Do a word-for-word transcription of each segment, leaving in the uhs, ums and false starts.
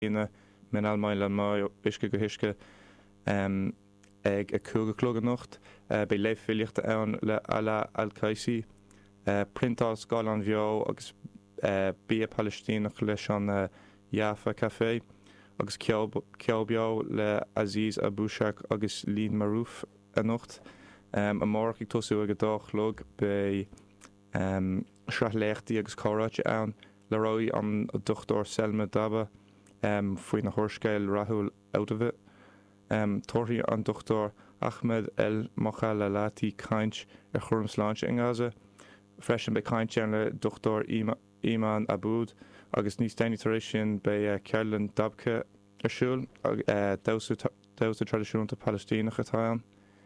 ina min almail an mai iske go hiske um, ag a cúga clúga nocht uh, bei leif filiachta ann le ala al-Qaisi uh, printá sáil an bheo agus uh, bí Palestínach leis an uh, Jaffa Café agus ceolbeo le Aziz Abushak agus Lín Maroof a nocht um, a mórach ag tosú ag a dálog bei um, sreathléachtaí agus córáte ann le roi an dochtor Selma Daba um, faoin na thuairscéil Rahul Outavit um, torthaí an dochtor Ahmed El Mokhalalati Kainch a churm sláinte in Gaza freisin be Kainch le dochtor Ima, Iman Aboud agus níos déine tar éis sin bei uh, Kerlin Dabke arsúil ag uh, dása tradiisiúnta Palestínacha táin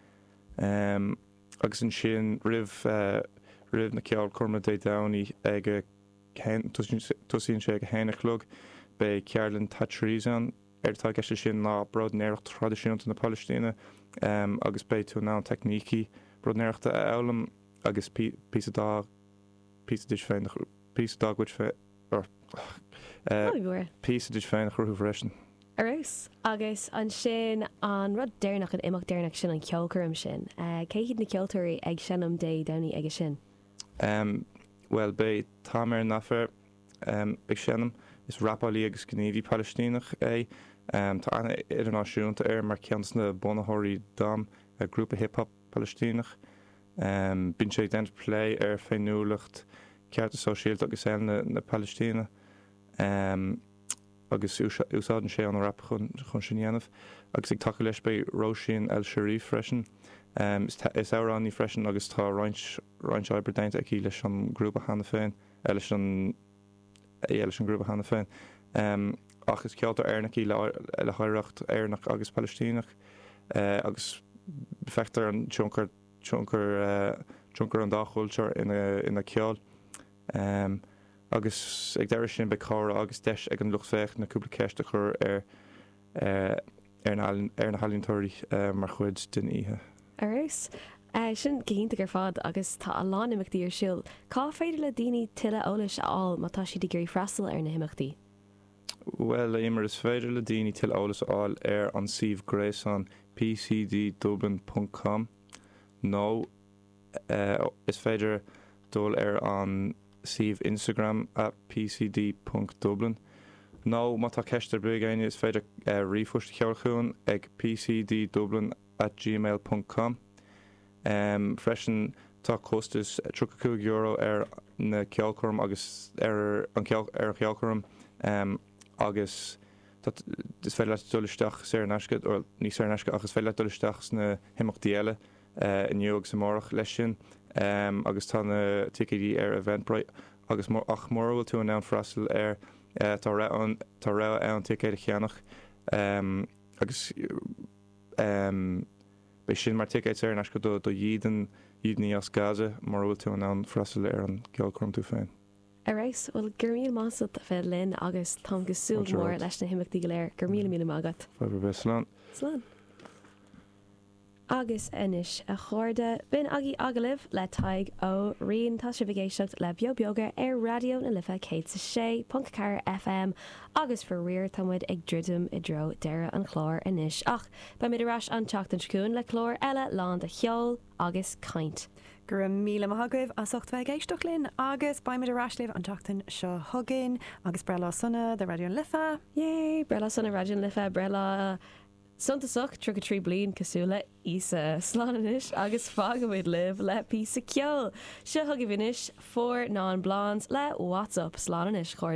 um, agus an sin rih uh, rih na ceall curma dé daní ag tosíonn sé ag a héna chlog bei Kerlin Tatrizan ar tá geiste sin ná brod néireacht tradiisiúnta na Palestína um, agus bei tú ná techníci brod néireachta a elam agus pí dá pí dis féin pí dá fé or pí dis féin chuú freisin. Arús agus an sin an rud déirnach an imach déirnach sin an ceolcurm sin. Cé hiad na ceoltóirí ag sinam dé daoine ag sin? Um, well, bei táir nafer um, ag sinam is rapálaí agus gníomhí Palestínach é um, tá anna idirnáisiúnta ar mar ceans na Bonathirí dam a grúpa hip-hop Palestínach. Um, Bíonn sé den play ar féinúlacht cearta sóisialt agus é na, na Palestína. Um, agus úsáidan sé an rap chun chun sin dhéanamh agus ag takeú leis bei Róisín El Sharif freisin um, is, is áránaí freisin agus tá roinnt roinnt Iberdaint ag leis an grúpa hana féin leis an leis an grúpa hana féin um, ach is ceolta airnach í le, le haireacht airnach agus Palestínach uh, agus feachtar an tionchar tionchar uh, tionchar an dáchúiltear ina ina ceol um, agus ag deir sin be cára agus deis ag an luchtfecht na cúpla ceiste chur ar uh, ar na halíntóirí uh, mar chuid den ihe. Arús uh, sin cínta gur fad agus tá a lánimachtaí ar siúil. Cá féidir le daoine tuile eolais aáil má tá si de gurí freastal ar na himachtaí? Well, immer is féidir le daoine tuile eolais aáil ar an Steve Grayson p c d dublin dot com nó uh, is féidir dul ar an Steve Instagram at p c d dot dublin. No, má tá ceistar bugaine is féidir uh, rífuist ceolchún ag p c d dublin at gmail dot com. Um, freisin tá costas trícadh euro ar na ceolchorm agus ar an ceol ar ceolchorm um, agus is féile dulisteach sé ar neiscad ó ní sé ar neiscad agus féile dulisteach na himachtaí eile uh, in New York sa mórach leis sin. Um, agus tá na ticadí ar Eventbrite agus mór ach mór bhfuil tú an ann freastal ar uh, tá ra an tá ra an ticéad a cheannach um, agus um, bei sin mar ticéid ar neis go do do dían dían as Gaza mór bhfuil tú an ann freastal ar an ceolchorm tú féin. Arús bhfuil gur míle másad a fé linn agus tá go súil mór leis na himachtaí go léir gur míle míle mágat. Fáidir be slán. Slán. Agus inis a chuirde bin agé agalibh le taig ó rion tá si bhgéisteach le beobbeoga ar radio na lifa cé sa sé punt ceathair F M agus for riir támuid ag ddridim i dro deire an chlár inis ach ba mid arás an teachtain scún le chlór eile lán a cheol agus caint. Gur míle maithagah as ochtbheith géisteach linn agus baimid arásliv an teachtain seo thugain agus brela sunna de radio lifa. Yé, brela sunna radio lifa brela Sunta such tru a trí blin cosúla isa slánanis agus fágamid liv le pí sa ceol. Se thugah vinis for non blondes le WhatsApp slánanis chuir